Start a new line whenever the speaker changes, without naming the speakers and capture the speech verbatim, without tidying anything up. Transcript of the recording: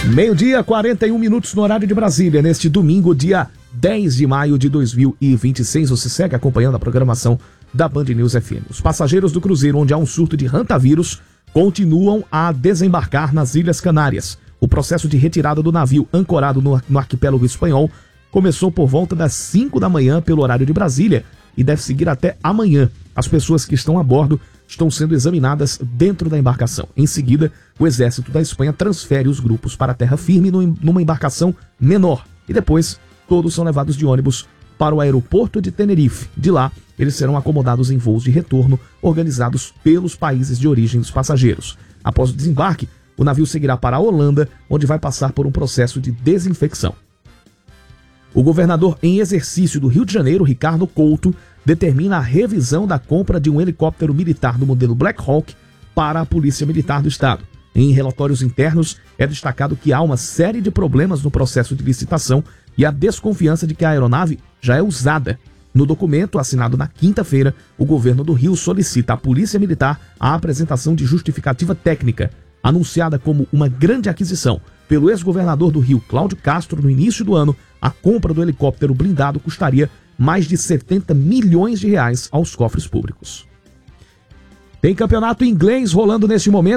Meio-dia, quarenta e um minutos no horário de Brasília, neste domingo, dia dez de maio de dois mil e vinte e seis. Você segue acompanhando a programação da Band News F M. Os passageiros do cruzeiro onde há um surto de hantavírus continuam a desembarcar nas Ilhas Canárias. O processo de retirada do navio ancorado no, no arquipélago espanhol começou por volta das cinco da manhã pelo horário de Brasília e deve seguir até amanhã. As pessoas que estão a bordo estão sendo examinadas dentro da embarcação. Em seguida, o exército da Espanha transfere os grupos para a terra firme numa embarcação menor. E depois, todos são levados de ônibus para o aeroporto de Tenerife. De lá, eles serão acomodados em voos de retorno organizados pelos países de origem dos passageiros. Após o desembarque, o navio seguirá para a Holanda, onde vai passar por um processo de desinfecção. O governador em exercício do Rio de Janeiro, Ricardo Couto, determina a revisão da compra de um helicóptero militar do modelo Black Hawk para a Polícia Militar do Estado. Em relatórios internos, é destacado que há uma série de problemas no processo de licitação e a desconfiança de que a aeronave já é usada. No documento, assinado na quinta-feira, o governo do Rio solicita à Polícia Militar a apresentação de justificativa técnica, anunciada como uma grande aquisição pelo ex-governador do Rio, Cláudio Castro, no início do ano. A compra do helicóptero blindado custaria mais de setenta milhões de reais aos cofres públicos. Tem campeonato inglês rolando neste momento.